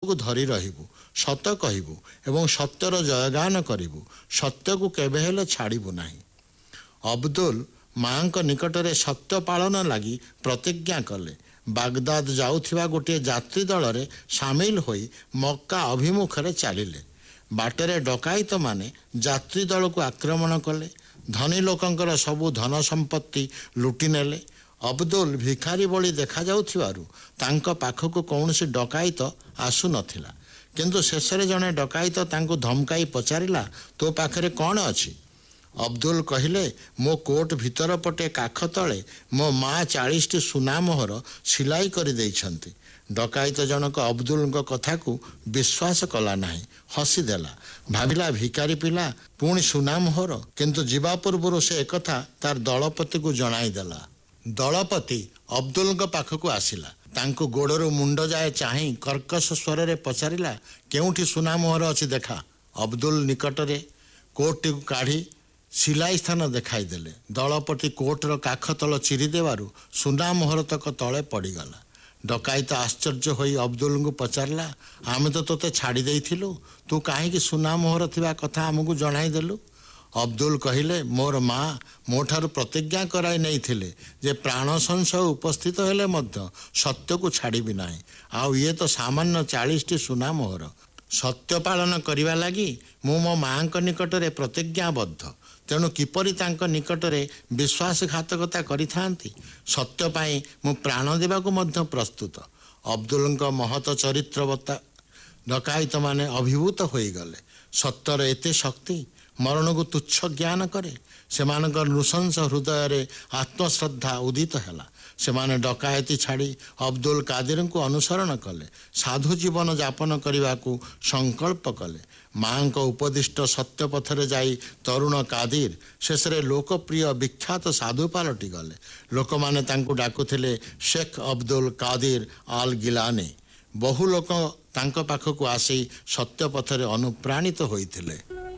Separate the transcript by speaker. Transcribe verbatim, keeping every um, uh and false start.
Speaker 1: ସତ୍ୟକୁ ଧରି ରହିବୁ, ସତ କହିବୁ ଏବଂ ସତ୍ୟର ଜୟଗାନ କରିବୁ। ସତ୍ୟକୁ କେବେ ହେଲେ ଛାଡ଼ିବୁ ନାହିଁ। ଅବଦୁଲ ମାଙ୍କ ନିକଟରେ ସତ୍ୟ ପାଳନ ଲାଗି ପ୍ରତିଜ୍ଞା କଲେ। ବାଗଦାଦ ଯାଉଥିବା ଗୋଟିଏ ଯାତ୍ରୀ ଦଳରେ ସାମିଲ ହୋଇ ମକ୍କା ଅଭିମୁଖରେ ଚାଲିଲେ। ବାଟରେ ଡକାୟତମାନେ ଯାତ୍ରୀ ଦଳକୁ ଆକ୍ରମଣ କଲେ। ଧନୀ ଲୋକଙ୍କର ସବୁ ଧନ ସମ୍ପତ୍ତି ଲୁଟି ନେଲେ। ଅବଦୁଲ ଭିଖାରୀ ଭଳି ଦେଖାଯାଉଥିବାରୁ ତାଙ୍କ ପାଖକୁ କୌଣସି ଡକାୟତ ଆସୁନଥିଲା। କିନ୍ତୁ ଶେଷରେ ଜଣେ ଡକାୟତ ତାଙ୍କୁ ଧମକାଇ ପଚାରିଲା, ତୋ ପାଖରେ କ'ଣ ଅଛି? ଅବଦୁଲ କହିଲେ, ମୋ କୋଟ ଭିତର ପଟେ କାଖ ତଳେ ମୋ ମା ଚାଳିଶଟି ସୁନା ମୋହର ସିଲାଇ କରିଦେଇଛନ୍ତି। ଡକାୟତ ଜଣକ ଅବଦୁଲଙ୍କ କଥାକୁ ବିଶ୍ୱାସ କଲା ନାହିଁ, ହସିଦେଲା। ଭାବିଲା ଭିକାରୀ ପିଲା ପୁଣି ସୁନା ମୋହର। କିନ୍ତୁ ଯିବା ପୂର୍ବରୁ ସେ ଏକଥା ତାର ଦଳପତିକୁ ଜଣାଇଦେଲା। ଦଳପତି ଅବଦୁଲଙ୍କ ପାଖକୁ ଆସିଲା। ତାଙ୍କୁ ଗୋଡ଼ରୁ ମୁଣ୍ଡ ଯାଏ ଚାହିଁ କର୍କଶ ସ୍ୱରରେ ପଚାରିଲା, କେଉଁଠି ସୁନା ମୋହର ଅଛି ଦେଖା। ଅବଦୁଲ ନିକଟରେ କୋଟଟିକୁ କାଢ଼ି ସିଲାଇ ସ୍ଥାନ ଦେଖାଇଦେଲେ। ଦଳପତି କୋଟର କାଖ ତଳ ଚିରି ଦେବାରୁ ସୁନା ମୋହର ତକ ତଳେ ପଡ଼ିଗଲା। ଡକାୟତ ଆଶ୍ଚର୍ଯ୍ୟ ହୋଇ ଅବଦୁଲଙ୍କୁ ପଚାରିଲା, ଆମେ ତ ତୋତେ ଛାଡ଼ି ଦେଇଥିଲୁ, ତୁ କାହିଁକି ସୁନା ମୋହର ଥିବା କଥା ଆମକୁ ଜଣାଇଦେଲୁ? ଅବଦୁଲ କହିଲେ, ମୋର ମା ମୋ ଠାରୁ ପ୍ରତିଜ୍ଞା କରାଇ ନେଇଥିଲେ ଯେ ପ୍ରାଣ ସଂଶୟ ଉପସ୍ଥିତ ହେଲେ ମଧ୍ୟ ସତ୍ୟକୁ ଛାଡ଼ିବି ନାହିଁ। ଆଉ ଇଏ ତ ସାମାନ୍ୟ ଚାଳିଶଟି ସୁନା ମୋହର। ସତ୍ୟ ପାଳନ କରିବା ଲାଗି ମୁଁ ମୋ ମାଙ୍କ ନିକଟରେ ପ୍ରତିଜ୍ଞାବଦ୍ଧ। ତେଣୁ କିପରି ତାଙ୍କ ନିକଟରେ ବିଶ୍ୱାସଘାତକତା କରିଥାନ୍ତି? ସତ୍ୟ ପାଇଁ ମୁଁ ପ୍ରାଣ ଦେବାକୁ ମଧ୍ୟ ପ୍ରସ୍ତୁତ। ଅବଦୁଲଙ୍କ ମହତ ଚରିତ୍ରବତା ଡକାୟତମାନେ ଅଭିଭୂତ ହୋଇଗଲେ। ସତ୍ୟର ଏତେ ଶକ୍ତି ମରଣକୁ ତୁଚ୍ଛ ଜ୍ଞାନ କରେ। ସେମାନଙ୍କର ନୃଶଂସ ହୃଦୟରେ ଆତ୍ମଶ୍ରଦ୍ଧା ଉଦିତ ହେଲା। ସେମାନେ ଡକାୟତି ଛାଡ଼ି ଅବଦୁଲ କାଦିରଙ୍କୁ ଅନୁସରଣ କଲେ। ସାଧୁ ଜୀବନ ଯାପନ କରିବାକୁ ସଂକଳ୍ପ କଲେ। ମାଙ୍କ ଉପଦିଷ୍ଟ ସତ୍ୟ ପଥରେ ଯାଇ ତରୁଣ କାଦିର ଶେଷରେ ଲୋକପ୍ରିୟ ବିଖ୍ୟାତ ସାଧୁ ପାଲଟିଗଲେ। ଲୋକମାନେ ତାଙ୍କୁ ଡାକୁଥିଲେ ଶେଖ ଅବଦୁଲ କାଦିର ଆଲ ଗିଲାନୀ। ବହୁ ଲୋକ ତାଙ୍କ ପାଖକୁ ଆସି ସତ୍ୟ ପଥରେ ଅନୁପ୍ରାଣିତ ହୋଇଥିଲେ।